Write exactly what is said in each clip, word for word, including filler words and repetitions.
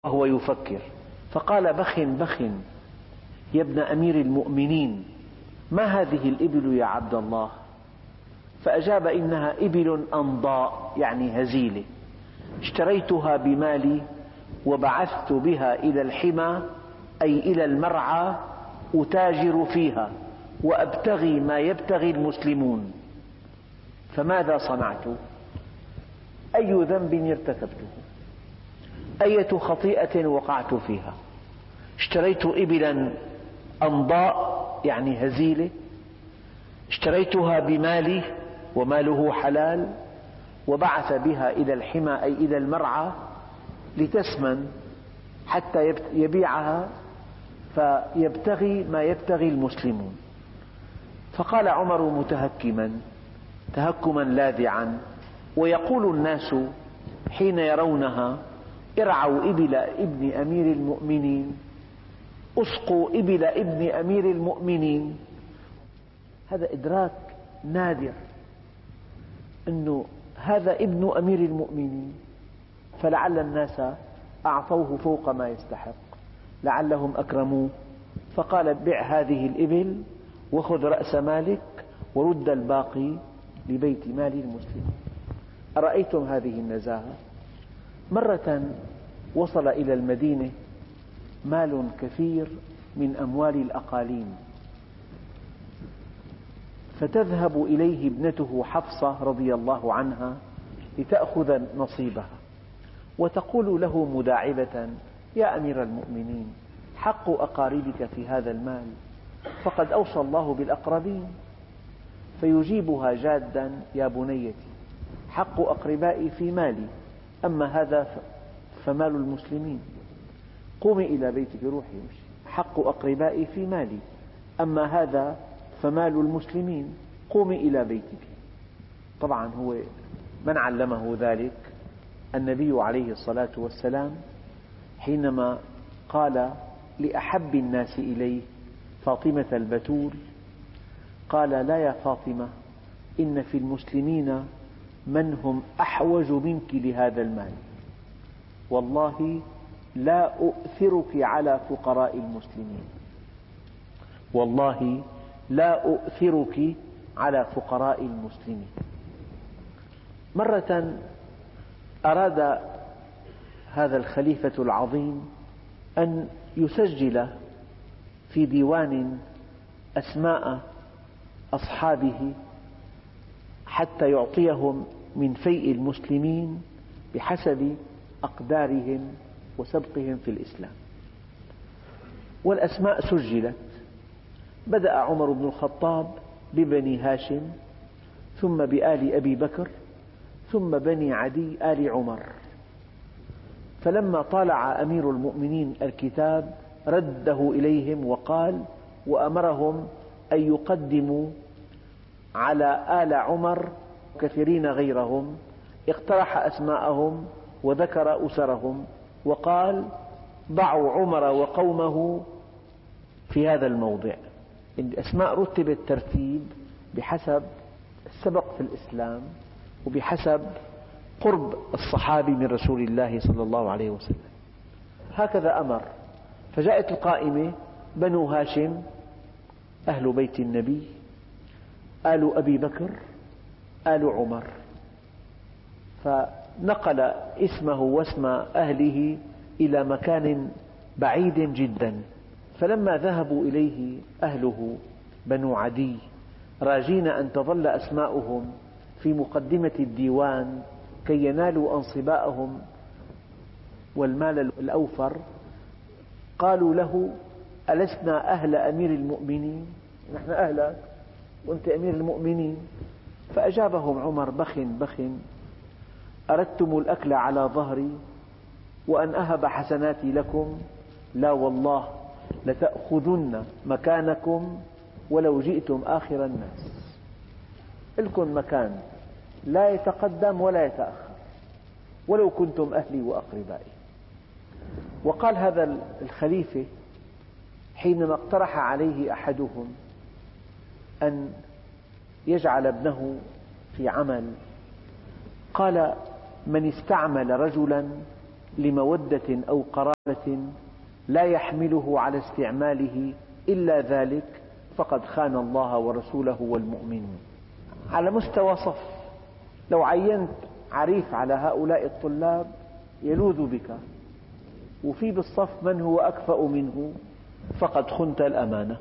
وهو يفكر، فقال: بخ بخ يا ابن أمير المؤمنين، ما هذه الإبل يا عبد الله؟ فأجاب: إنها إبل أنضاء، يعني هزيلة، اشتريتها بمالي وبعثت بها إلى الحمى، أي إلى المرعى، أتاجر فيها وأبتغي ما يبتغي المسلمون، فماذا صنعت؟ أي ذنب ارتكبته؟ أية خطيئة وقعت فيها؟ اشتريت إبلا أنضاء يعني هزيلة، اشتريتها بمالي وماله حلال، وبعث بها إلى الحمى أي إلى المرعى لتسمن حتى يبيعها فيبتغي ما يبتغي المسلمون. فقال عمر متهكما تهكما لاذعا، ويقول الناس حين يرونها: ارعوا إبل ابن أمير المؤمنين، اسقوا إبل ابن أمير المؤمنين. هذا إدراك نادر أنه هذا ابن أمير المؤمنين، فلعل الناس أعطوه فوق ما يستحق، لعلهم أكرموه، فقال: بع هذه الإبل وخذ رأس مالك ورد الباقي لبيت مال المسلمين. أرأيتم هذه النزاهة؟ مرة وصل إلى المدينة مال كثير من أموال الأقاليم، فتذهب إليه ابنته حفصة رضي الله عنها لتأخذ نصيبها، وتقول له مداعبة: يا أمير المؤمنين، حق أقاربك في هذا المال، فقد أوصى الله بالأقربين. فيجيبها جادا: يا بنيتي، حق أقربائي في مالي، أما هذا فمال المسلمين، قومي إلى بيتك، روحي امشي، حق أقربائي في مالي، أما هذا فمال المسلمين، قومي إلى بيتك. طبعا هو من علمه ذلك؟ النبي عليه الصلاة والسلام، حينما قال لأحب الناس إليه فاطمة البتول، قال: لا يا فاطمة، إن في المسلمين من هم أحوج منك لهذا المال، والله لا أؤثرك على فقراء المسلمين، والله لا أؤثرك على فقراء المسلمين. مرة أراد هذا الخليفة العظيم أن يسجل في ديوان أسماء أصحابه حتى يعطيهم من فيء المسلمين بحسب أقدارهم وسبقهم في الإسلام، والأسماء سجلت. بدأ عمر بن الخطاب ببني هاشم، ثم بآل أبي بكر، ثم بني عدي آل عمر. فلما طالع أمير المؤمنين الكتاب رده إليهم وقال: وأمرهم أن يقدموا على آل عمر كثيرين غيرهم، اقترح أسماءهم وذكر أسرهم، وقال: ضعوا عمر وقومه في هذا الموضع. الأسماء رتبت ترتيب بحسب السبق في الإسلام وبحسب قرب الصحابي من رسول الله صلى الله عليه وسلم. هكذا أمر. فجاءت القائمة: بنو هاشم أهل بيت النبي، آل أبي بكر، آل عمر، فنقل اسمه واسم أهله إلى مكان بعيد جدا. فلما ذهبوا إليه أهله بنو عدي راجين أن تظل أسماؤهم في مقدمة الديوان كي ينالوا أنصباءهم والمال الأوفر، قالوا له: ألسنا أهل أمير المؤمنين؟ نحن أهلك وأنت أمير المؤمنين. فأجابهم عمر: بخ بخ، أردتم الأكل على ظهري وأن أهب حسناتي لكم؟ لا والله، لتأخذن مكانكم ولو جئتم آخر الناس. لكم مكان لا يتقدم ولا يتأخر، ولو كنتم أهلي وأقربائي. وقال هذا الخليفة حينما اقترح عليه أحدهم أن يجعل ابنه في عمل، قال: من استعمل رجلا لمودة أو قرابة لا يحمله على استعماله إلا ذلك فقد خان الله ورسوله والمؤمنين. على مستوى صف، لو عينت عريف على هؤلاء الطلاب يلوذ بك، وفي بالصف من هو أكفأ منه فقد خنت الأمانة.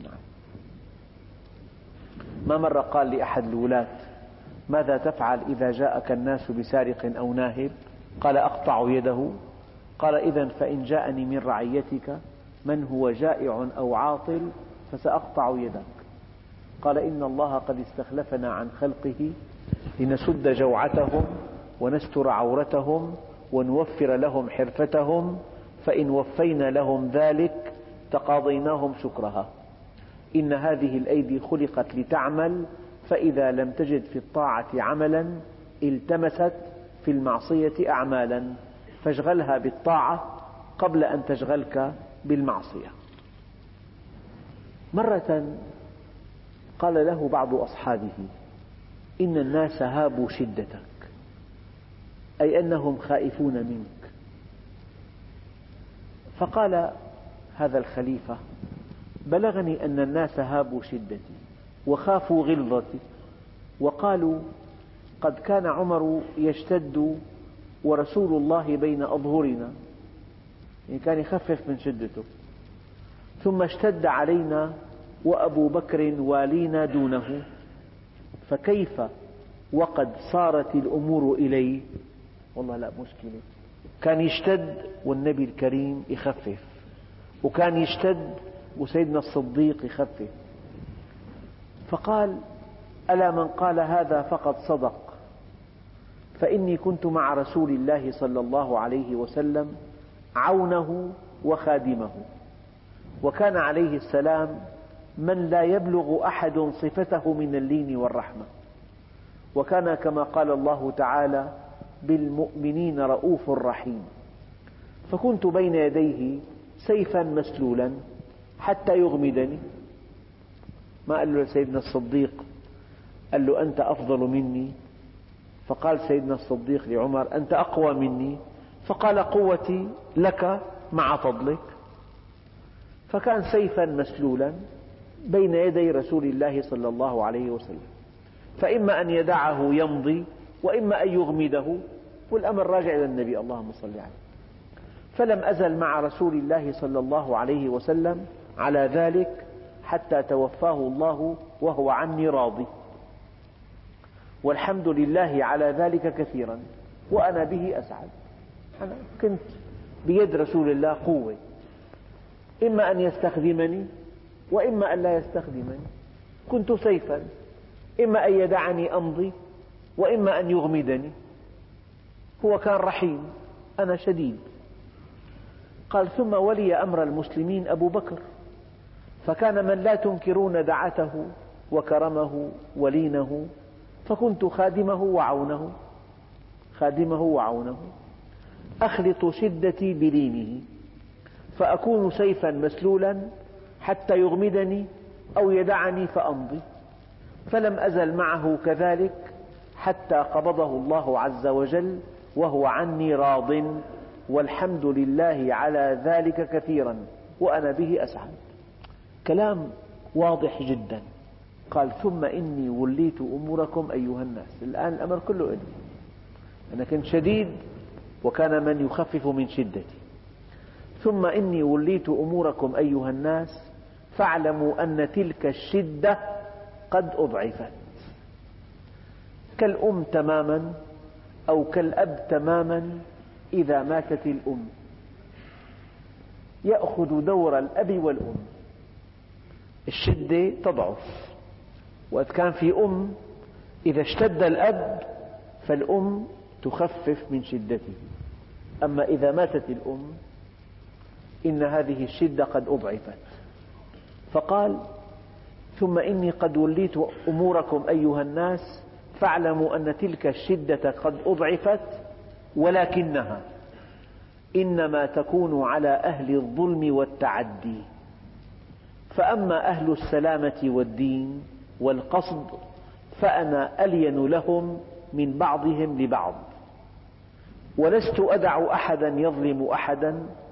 ما مرة قال لأحد الولاة: ماذا تفعل إذا جاءك الناس بسارق أو ناهب؟ قال: أقطع يده. قال: إذن فإن جاءني من رعيتك من هو جائع أو عاطل فسأقطع يدك. قال: إن الله قد استخلفنا عن خلقه لنسد جوعتهم ونستر عورتهم ونوفر لهم حرفتهم، فإن وفينا لهم ذلك تقاضيناهم شكرها. إن هذه الأيدي خلقت لتعمل، فإذا لم تجد في الطاعة عملا التمست في المعصية أعمالا، فاشغلها بالطاعة قبل أن تشغلك بالمعصية. مرة قال له بعض أصحابه: إن الناس هابوا شدتك، أي أنهم خائفون منك. فقال هذا الخليفة: بلغني أن الناس هابوا شدتي وخافوا غلظتي، وقالوا قد كان عمر يشتد ورسول الله بين أظهرنا، يعني كان يخفف من شدته، ثم اشتد علينا وأبو بكر والينا دونه، فكيف وقد صارت الأمور إليه؟ والله لا مشكلة، كان يشتد والنبي الكريم يخفف، وكان يشتد وسيدنا الصديق يخفف. فقال: ألا من قال هذا فقد صدق، فإني كنت مع رسول الله صلى الله عليه وسلم عونه وخادمه، وكان عليه السلام من لا يبلغ أحد صفته من اللين والرحمة، وكان كما قال الله تعالى: بالمؤمنين رؤوف رحيم. فكنت بين يديه سيفا مسلولا حتى يغمدني. ما قال له سيدنا الصديق، قال له: أنت أفضل مني؟ فقال سيدنا الصديق لعمر: أنت أقوى مني؟ فقال: قوتي لك مع فضلك. فكان سيفا مسلولا بين يدي رسول الله صلى الله عليه وسلم، فإما أن يدعه يمضي وإما أن يغمده، والأمر راجع إلى النبي اللهم صل عليه. فلم أزل مع رسول الله صلى الله عليه وسلم على ذلك حتى توفاه الله وهو عني راضي، والحمد لله على ذلك كثيرا، وأنا به أسعد. أنا كنت بيد رسول الله قوة، إما أن يستخدمني وإما أن لا يستخدمني. كنت سيفا، إما أن يدعني أمضي وإما أن يغمدني. هو كان رحيم، أنا شديد. قال: ثم ولي أمر المسلمين أبو بكر، فكان من لا تنكرون دعته وكرمه ولينه، فكنت خادمه وعونه خادمه وعونه أخلط شدتي بلينه، فأكون سيفا مسلولا حتى يغمدني أو يدعني فأمضي. فلم أزل معه كذلك حتى قبضه الله عز وجل وهو عني راض، والحمد لله على ذلك كثيرا، وأنا به أسعد. كلام واضح جدا. قال: ثم إني وليت أموركم أيها الناس. الآن الأمر كله إلي، أنا كنت شديد وكان من يخفف من شدتي. ثم إني وليت أموركم أيها الناس فاعلموا أن تلك الشدة قد أضعفت. كالأم تماما أو كالأب تماما إذا ماتت الأم، يأخذ دور الأب والأم. الشدة تضعف، وقد كان في أم إذا اشتد الأب فالأم تخفف من شدته، أما إذا ماتت الأم إن هذه الشدة قد أضعفت. فقال: ثم إني قد وليت أموركم أيها الناس فاعلموا أن تلك الشدة قد أضعفت، ولكنها إنما تكون على أهل الظلم والتعدي، فأما أهل السلامة والدين والقصد فأنا ألين لهم من بعضهم لبعض. ولست أدع أحدا يظلم أحدا